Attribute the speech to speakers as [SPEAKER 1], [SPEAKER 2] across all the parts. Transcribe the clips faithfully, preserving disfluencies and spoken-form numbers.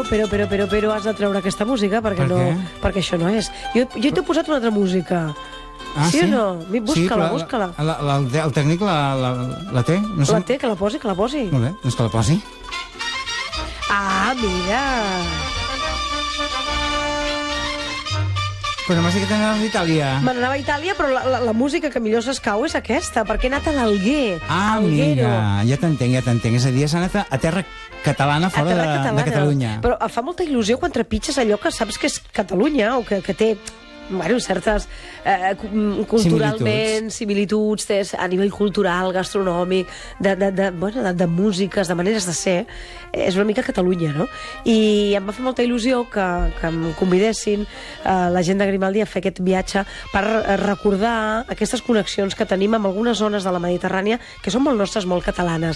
[SPEAKER 1] però, però, però, però has de treure aquesta música perquè,
[SPEAKER 2] Per
[SPEAKER 1] no,
[SPEAKER 2] què?
[SPEAKER 1] perquè això no és. Jo, jo t'he posat una altra música.
[SPEAKER 2] Ah,
[SPEAKER 1] sí,
[SPEAKER 2] sí?
[SPEAKER 1] o no? Mi- Busca-la,
[SPEAKER 2] Sí, però
[SPEAKER 1] busca-la.
[SPEAKER 2] La, la, el, el tècnic la, la, la té? No sé.
[SPEAKER 1] La té, que la posi, que la posi.
[SPEAKER 2] Molt bé, doncs que la posi.
[SPEAKER 1] Ah, mira.
[SPEAKER 2] Però m'has dit que t'anaves a Itàlia.
[SPEAKER 1] Me n'anava a Itàlia, però la, la, la música que millor s'escau és aquesta, perquè he anat a l'Alguer.
[SPEAKER 2] Ah,
[SPEAKER 1] Alguero.
[SPEAKER 2] amiga, ja t'entenc, ja t'entenc. És a dir, has anat a, a terra catalana
[SPEAKER 1] A
[SPEAKER 2] fora
[SPEAKER 1] terra
[SPEAKER 2] de,
[SPEAKER 1] catalana.
[SPEAKER 2] de Catalunya.
[SPEAKER 1] Però em fa molta il·lusió quan trepitges allò que saps que és Catalunya o que, que té bueno, certes eh, cu- culturalment similituds, té, a nivell cultural, gastronòmic, de, de, de, bueno, de, de músiques, de maneres de ser. Eh, és una mica Catalunya, no? I em va fer molta il·lusió que, que em convidessin eh, la gent de Grimaldi a fer aquest viatge per eh, recordar aquestes connexions que tenim amb algunes zones de la Mediterrània que són molt nostres, molt catalanes.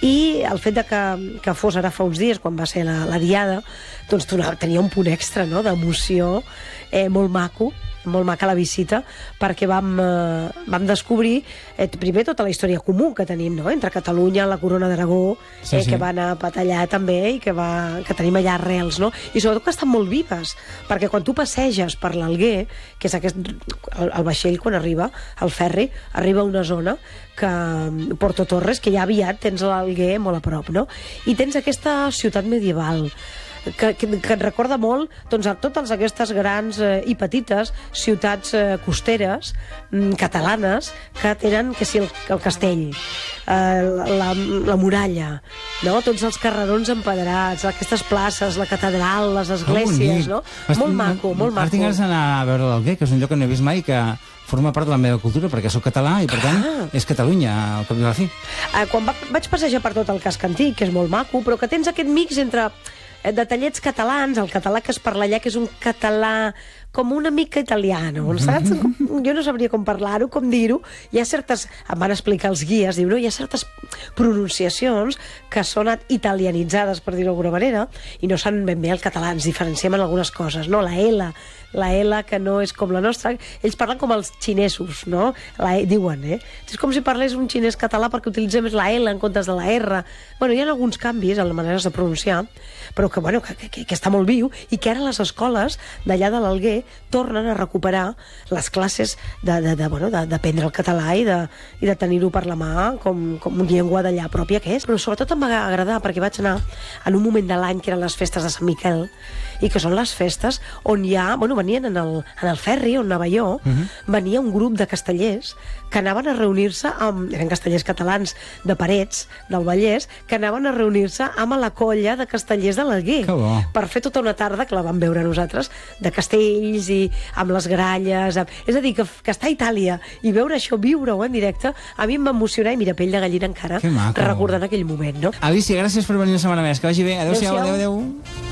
[SPEAKER 1] I el fet de que, que fos ara fa uns dies, quan va ser la, la diada, doncs tenia un punt extra, no?, d'emoció, eh, molt maco, molt maca la visita, perquè vam, eh, vam descobrir eh, primer tota la història comú que tenim, no?, entre Catalunya, la Corona d'Aragó,
[SPEAKER 2] Sí,
[SPEAKER 1] eh,
[SPEAKER 2] sí.
[SPEAKER 1] que va anar a patallar també i que, va, que tenim allà arrels, no? I sobretot que estan molt vives, perquè quan tu passeges per l'Alguer, que és aquest, el, el vaixell quan arriba, el ferri, arriba a una zona que Porto Torres, que ja aviat tens l'Alguer molt a prop, no? I tens aquesta ciutat medieval, que, que, que et recorda molt doncs, a totes aquestes grans eh, i petites ciutats eh, costeres mm, catalanes que tenen, que si el, el castell, eh, la, la muralla, no? Tots els carrerons empedrats, aquestes places, la catedral, les esglésies, no? Molt maco, molt
[SPEAKER 2] Ara tinc
[SPEAKER 1] maco.
[SPEAKER 2] ganes d'anar a veure l'Alguer, que és un lloc que no he vist mai, que forma part de la meva cultura, perquè sóc català i, per tant,
[SPEAKER 1] Ah.
[SPEAKER 2] és Catalunya, al cap i a la fi.
[SPEAKER 1] Eh, quan va, vaig passejar per tot el casc antic, que és molt maco, però que tens aquest mix entre eh, detallets catalans, el català que es parla allà, que és un català com una mica italiano, saps? Com, jo no sabria com parlar-ho, com dir-ho. Hi ha certes, em van explicar els guies, diu, no? Hi ha certes pronunciacions que són italianitzades, per dir-ho d'alguna manera, i no són ben bé el català, ens diferenciem en algunes coses, no? La L, la L que no és com la nostra, ells parlen com els xinesos, no? La E, diuen, eh? És com si parlés un xinès català perquè utilitzem més la L en comptes de la R. Bueno, hi ha alguns canvis en les maneres de pronunciar, però que, bueno, que, que, que està molt viu i que ara les escoles d'allà de l'Alguer tornen a recuperar les classes de, de, de, bueno, d'aprendre el català i de, i de tenir-ho per la mà com, com llengua d'allà pròpia que és. Però sobretot em va agradar perquè vaig anar en un moment de l'any que eren les festes de Sant Miquel i que són les festes on hi ha, bueno, venien en el, en el ferri on anava jo, uh -huh. venia un grup de castellers que anaven a reunir-se amb, eren castellers catalans de Parets, del Vallès, que anaven a reunir-se amb la colla de castellers de l'Alguer,
[SPEAKER 2] Que bo.
[SPEAKER 1] per fer tota una tarda, que la vam veure nosaltres, de castells i amb les gralles, amb... és a dir, que, que està a Itàlia i veure això, viure-ho en directe, a mi em va emocionar i mira, pell de gallina encara,
[SPEAKER 2] Que maco.
[SPEAKER 1] recordant aquell moment, no?
[SPEAKER 2] Alicia, gràcies per venir una setmana més. Que vagi bé. Adéu-siau,
[SPEAKER 1] Adéu-siau.
[SPEAKER 2] adéu, adéu.